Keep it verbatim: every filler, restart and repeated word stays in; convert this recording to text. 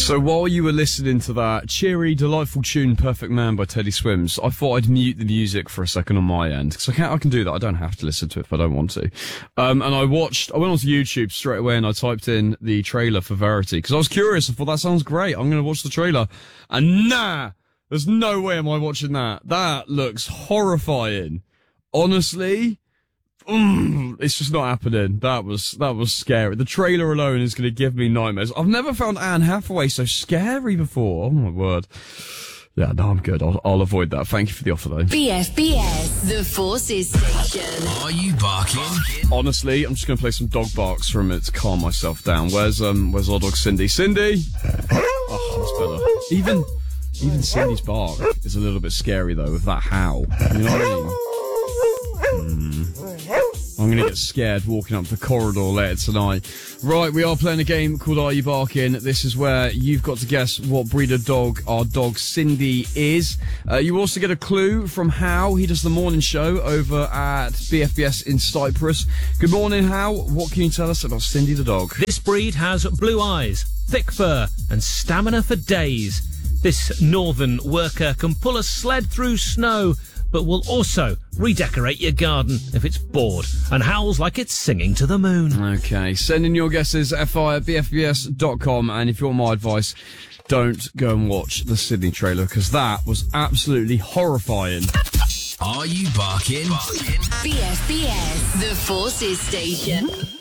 So while you were listening to that cheery, delightful tune, Perfect Man by Teddy Swims, I thought I'd mute the music for a second on my end. Because I can I can do that. I don't have to listen to it if I don't want to. Um, and I watched, I went onto YouTube straight away and I typed in the trailer for Verity. Because I was curious. I thought, that sounds great. I'm going to watch the trailer. And nah! There's no way am I watching that. That looks horrifying. Honestly... Mm, it's just not happening. That was that was scary. The trailer alone is going to give me nightmares. I've never found Anne Hathaway so scary before. Oh my word. Yeah, no, I'm good. I'll, I'll avoid that. Thank you for the offer, though. B F B S, the Forces Station. Are you barking? Honestly, I'm just going to play some dog barks for a minute to calm myself down. Where's um, where's our dog Cindy? Cindy. Oh, that's better. Even even Cindy's bark is a little bit scary though with that howl. You know what I mean? I'm going to get scared walking up the corridor later tonight. Right, we are playing a game called Are You Barking? This is where you've got to guess what breed of dog our dog Cindy is. Uh, you also get a clue from Hal. He does the morning show over at B F B S in Cyprus. Good morning, Hal. What can you tell us about Cindy the dog? This breed has blue eyes, thick fur, and stamina for days. This northern worker can pull a sled through snow, but will also redecorate your garden if it's bored and howls like it's singing to the moon. Okay, send in your guesses, fi at b f b s dot com, and if you want my advice, don't go and watch the Sydney trailer, because that was absolutely horrifying. Are you barking? B F B S, the Forces Station.